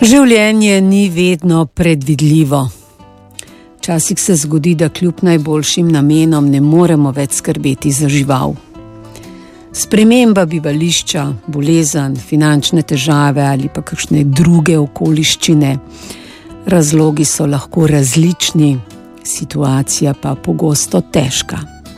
Življenje ni vedno predvidljivo. Včasih se zgodi, da kljub najboljšim namenom ne moremo več skrbeti za žival. Sprememba bivališča, bolezen, finančne težave ali pa kakšne druge okoliščine. Razlogi so lahko različni, situacija pa pogosto težka.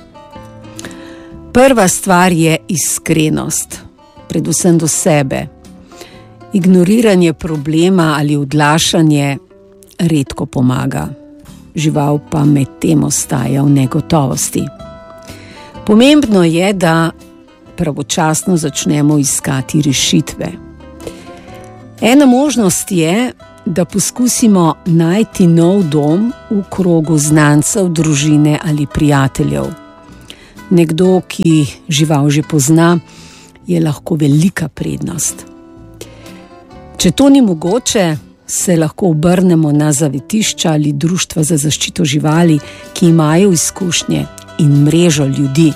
Prva stvar je iskrenost, predvsem do sebe. Ignoriranje problema ali odlašanje redko pomaga. Žival pa medtem ostaja v negotovosti. Pomembno je, da pravočasno začnemo iskati rešitve. Ena možnost je, da poskusimo najti nov dom v krogu znancev, družine ali prijateljev. Nekdo, ki žival že pozna, je lahko velika prednost. Če to ni mogoče, se lahko obrnemo na zavetišča ali društva za zaščito živali, ki imajo izkušnje in mrežo ljudi.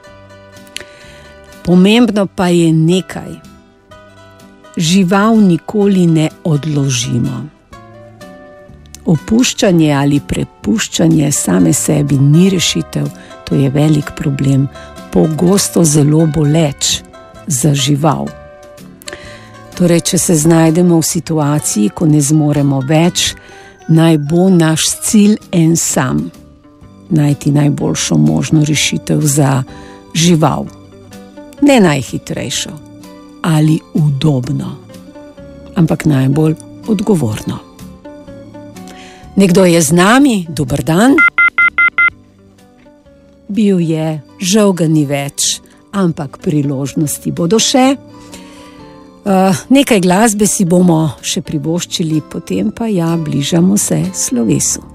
Pomembno pa je nekaj. Žival nikoli ne odložimo. Opuščanje ali prepuščanje same sebi ni rešitev, to je velik problem, pogosto zelo boleč za žival. Torej, če se znajdemo v situaciji, ko ne zmoremo več, naj bo naš cilj en sam. Najti najboljšo možno rešitev za žival. Ne najhitrejšo ali udobno, ampak najbolj odgovorno. Nekdo je z nami, dober dan. Bil je, žal ga ni več, ampak priložnosti bodo še. Nekaj glasbe si bomo še privoščili, potem pa bližamo se slovesu.